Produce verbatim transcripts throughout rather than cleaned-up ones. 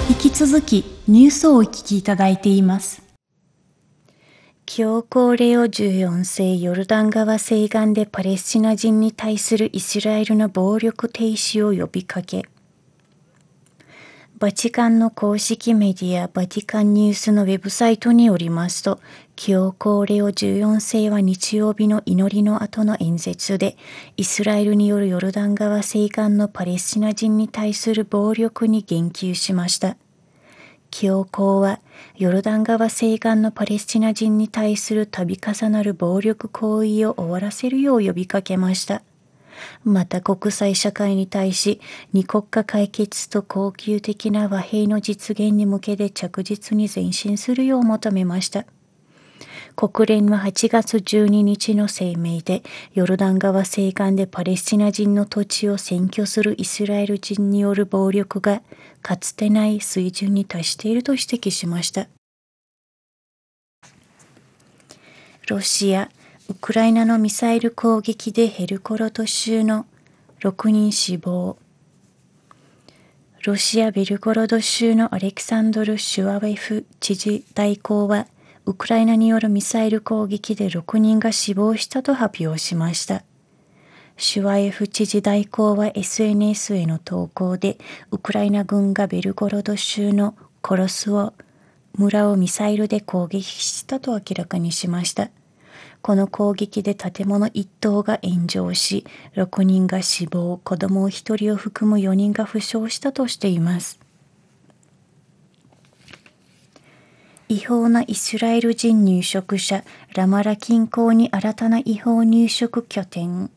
引き続きニュースをお聞きいただいています。 教皇レオじゅうよん世ヨルダン川西岸でパレスチナ人に対するイスラエルの暴力停止を呼びかけ。バチカンの公式メディアバティカンニュースのウェブサイトによりますと、教皇レオじゅうよん世は日曜日の祈りの後の演説で、イスラエルによるヨルダン川西岸のパレスチナ人に対する暴力に言及しました。教皇は、ヨルダン川西岸のパレスチナ人に対する度重なる暴力行為を終わらせるよう呼びかけました。また国際社会に対し、二国家解決と恒久的な和平の実現に向けて着実に前進するよう求めました。国連ははちがつじゅうににちの声明で、ヨルダン川西岸でパレスチナ人の土地を占拠するイスラエル人による暴力がかつてない水準に達していると指摘しました。ロシア、ウクライナのミサイル攻撃でヘルコロト州のろくにん死亡。ロシア・ベルゴロド州のアレクサンドル・シュワウェフ知事代行は、ウクライナによるミサイル攻撃でろくにんが死亡したと発表しました。シュワエフ知事代行は エスエヌエス への投稿で、ウクライナ軍がベルゴロド州のコロスオ村をミサイルで攻撃したと明らかにしました。この攻撃で建物一棟が炎上し、ろくにんが死亡、子供ひとりを含むよにんが負傷したとしています。違法なイスラエル人入植者、ラマラ近郊に新たな違法入植拠点。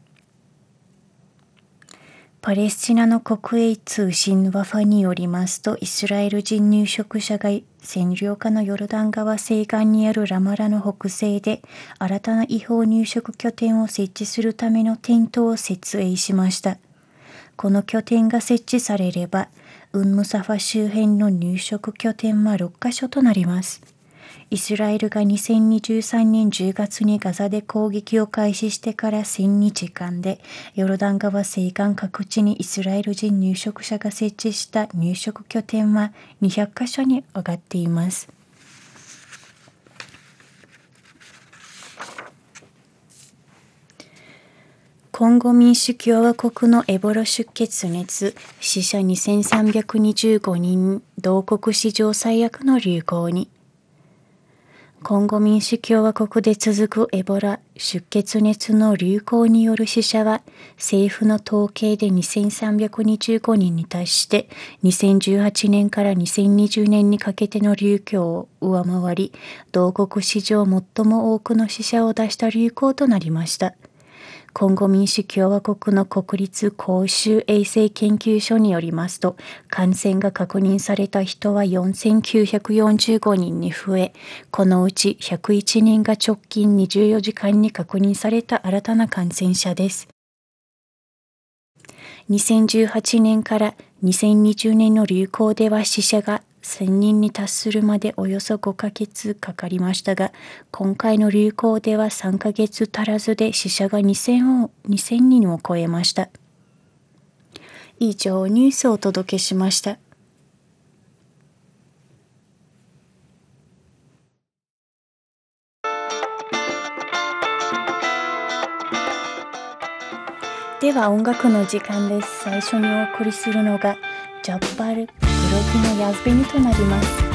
パレスチナの国営通信ワファによりますと、イスラエル人入植者が占領下のヨルダン川西岸にあるラマラの北西で新たな違法入植拠点を設置するためのテントを設営しました。この拠点が設置されれば、ウンムサファ周辺の入植拠点はろっかしょとなります。イスラエルがにせんにじゅうさんねんじゅうがつにガザで攻撃を開始してからせんにちかんで、ヨルダン川西岸各地にイスラエル人入植者が設置した入植拠点はにひゃっかしょに上がっています。コンゴ民主共和国のエボラ出血熱、死者にせんさんびゃくにじゅうごにん、同国史上最悪の流行に。コンゴ民主共和国で続くエボラ出血熱の流行による死者は政府の統計でにせんさんびゃくにじゅうごにんに達して、にせんじゅうはちねんからにせんにじゅうねんにかけての流行を上回り、同国史上最も多くの死者を出した流行となりました。コンゴ民主共和国の国立公衆衛生研究所によりますと、感染が確認された人はよんせんきゅうひゃくよんじゅうごにんに増え、このうちひゃくいちにんが直近にじゅうよじかんに確認された新たな感染者です。にせんじゅうはちねんからにせんにじゅうねんの流行では死者がせんにんに達するまでおよそごかげつかかりましたが、今回の流行ではさんかげつ足らずで死者がにせんを、にせんにんを超えました。以上、ニュースをお届けしました。では音楽の時間です。最初にお送りするのがジャッバル・グロティのヤズベニとなります。